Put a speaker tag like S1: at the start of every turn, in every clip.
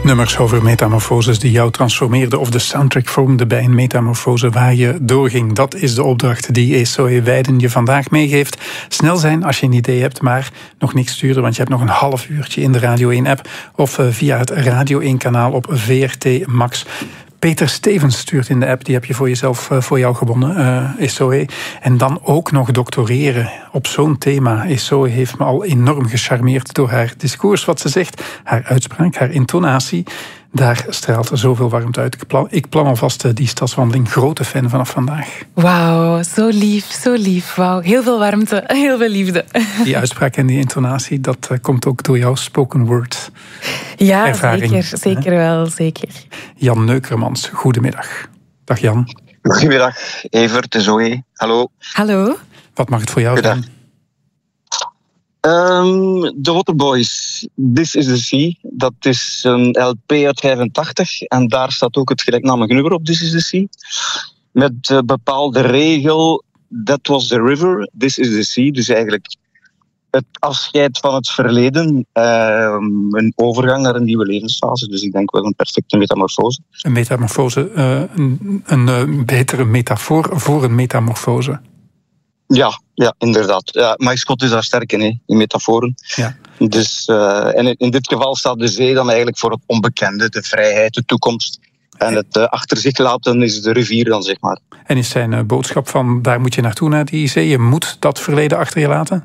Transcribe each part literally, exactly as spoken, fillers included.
S1: Nummers over metamorfoses die jou transformeerden of de soundtrack vormden bij een metamorfose waar je doorging. Dat is de opdracht die Esoe Weiden je vandaag meegeeft. Snel zijn als je een idee hebt, maar nog niks sturen, want je hebt nog een half uurtje in de Radio één app of via het Radio één kanaal op V R T Max. Peter Stevens stuurt in de app, die heb je voor jezelf, voor jou gewonnen, uh, Esoe. En dan ook nog doctoreren op zo'n thema. Esoe heeft me al enorm gecharmeerd door haar discours, wat ze zegt, haar uitspraak, haar intonatie. Daar straalt zoveel warmte uit. Ik plan, ik plan alvast die stadswandeling. Grote fan vanaf vandaag.
S2: Wauw, zo lief, zo lief. Wauw, heel veel warmte, heel veel liefde.
S1: Die uitspraak en die intonatie, dat uh, komt ook door jouw spoken word
S2: ja,
S1: ervaring.
S2: zeker, zeker hè? wel, zeker.
S1: Jan Neukermans, goedemiddag. Dag Jan.
S3: Goedemiddag, Evert, Zoe. Hallo.
S2: Hallo.
S1: Wat mag het voor jou
S3: Goedendag.
S1: zijn?
S3: Um, The Waterboys, This is the Sea. Dat is een L P uit vijfentachtig en daar staat ook het gelijknamige nummer op, This is the Sea. Met een bepaalde regel, That was the river, This is the sea. Dus eigenlijk het afscheid van het verleden, um, een overgang naar een nieuwe levensfase. Dus ik denk wel een perfecte metamorfose.
S1: Een metamorfose, uh, een, een uh, betere metafoor voor een metamorfose.
S3: Ja, ja, inderdaad. Ja, Mike Scott is daar sterk in, hè, in metaforen.
S1: Ja.
S3: Dus, uh, en in dit geval staat de zee dan eigenlijk voor het onbekende, de vrijheid, de toekomst. En het uh, achter zich laten is de rivier dan, zeg maar.
S1: En is zijn uh, boodschap van, daar moet je naartoe, naar die zee? Je moet dat verleden achter je laten?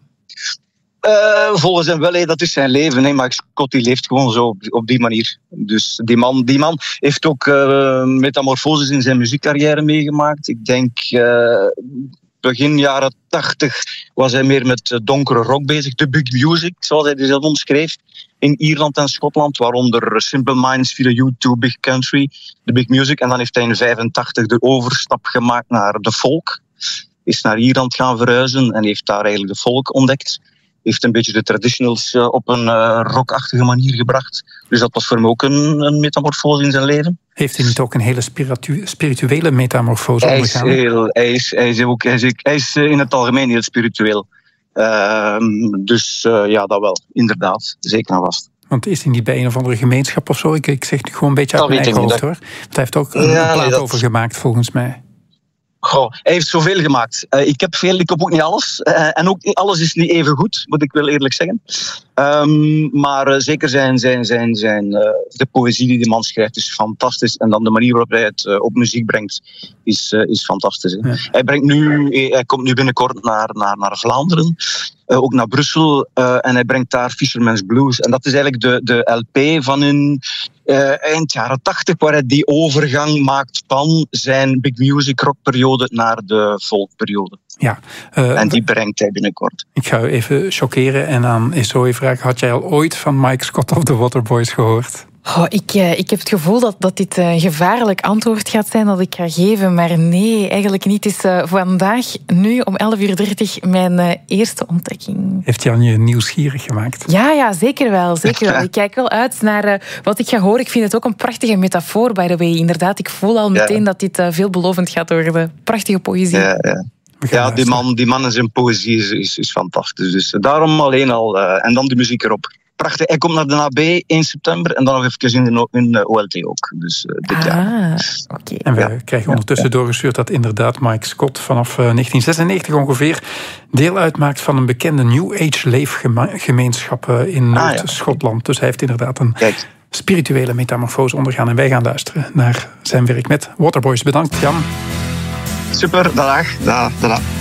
S3: Uh, volgens hem wel, hè, dat is zijn leven. Hè. Mike Scott die leeft gewoon zo op, op die manier. Dus die man, die man heeft ook uh, metamorfoses in zijn muziekcarrière meegemaakt. Ik denk... Uh, Begin jaren tachtig was hij meer met donkere rock bezig. De big music, zoals hij die zelf omschreef. In Ierland en Schotland, waaronder Simple Minds, via U twee, Big Country, de big music. En dan heeft hij in vijfentachtig de overstap gemaakt naar de folk. Is naar Ierland gaan verhuizen en heeft daar eigenlijk de folk ontdekt. Heeft een beetje de traditionals op een uh, rockachtige manier gebracht. Dus dat was voor hem ook een, een metamorfose in zijn leven.
S1: Heeft hij niet ook een hele spiritu- spirituele metamorfose
S3: hij is
S1: ondergaan?
S3: Heel, hij, is, hij, is ook, hij, is, hij is in het algemeen heel spiritueel. Uh, dus uh, ja, dat wel. Inderdaad. Zeker en vast.
S1: Want is hij niet bij een of andere gemeenschap of zo? Ik, ik zeg het gewoon een beetje uit
S3: dat
S1: mijn eigen hoofd,
S3: dat...
S1: hoor. Want hij heeft ook een
S3: ja,
S1: plaat
S3: nee, dat...
S1: over gemaakt, volgens mij.
S3: Goh, hij heeft zoveel gemaakt. Uh, ik heb veel, ik heb ook niet alles. Uh, en ook alles is niet even goed, moet ik wel eerlijk zeggen. Um, maar uh, zeker zijn, zijn, zijn, zijn uh, de poëzie die de man schrijft is fantastisch. En dan de manier waarop hij het uh, op muziek brengt is, uh, is fantastisch. Hè. Ja. Hij, brengt nu, hij komt nu binnenkort naar, naar, naar Vlaanderen. Uh, ook naar Brussel. Uh, en hij brengt daar Fisherman's Blues. En dat is eigenlijk de, de L P van een... Uh, eind jaren tachtig, waar hij die overgang maakt van zijn big music rockperiode naar de folkperiode.
S1: Ja, uh,
S3: en die brengt hij binnenkort.
S1: Ik ga u even chockeren en aan Esoe vragen, had jij al ooit van Mike Scott of The Waterboys gehoord?
S2: Oh, ik, uh, ik heb het gevoel dat, dat dit een gevaarlijk antwoord gaat zijn dat ik ga geven. Maar nee, eigenlijk niet. Het is uh, vandaag, nu om elf uur dertig, mijn uh, eerste ontdekking.
S1: Heeft Jan je nieuwsgierig gemaakt?
S2: Ja, ja, zeker wel. Zeker wel. Ik kijk wel uit naar uh, wat ik ga horen. Ik vind het ook een prachtige metafoor, by the way. Inderdaad, ik voel al meteen ja. dat dit uh, veelbelovend gaat worden. Prachtige poëzie.
S3: Ja, ja. Ja, die man, die man en zijn poëzie is, is, is fantastisch. Dus daarom alleen al. Uh, en dan de muziek erop. Prachtig. Hij komt naar de A B één september en dan nog even in de, in de O L T ook. Dus uh, dit
S2: ah,
S3: jaar.
S2: Okay.
S1: En we
S3: ja.
S1: krijgen ondertussen ja. doorgestuurd dat inderdaad Mike Scott vanaf uh, negentien zesennegentig ongeveer deel uitmaakt van een bekende New Age leefgemeenschap uh, in Noord-Schotland. Ja. Dus hij heeft inderdaad een Kijk. spirituele metamorfose ondergaan. En wij gaan luisteren naar zijn werk met Waterboys. Bedankt, Jan.
S3: Super, dag. Dag, dag.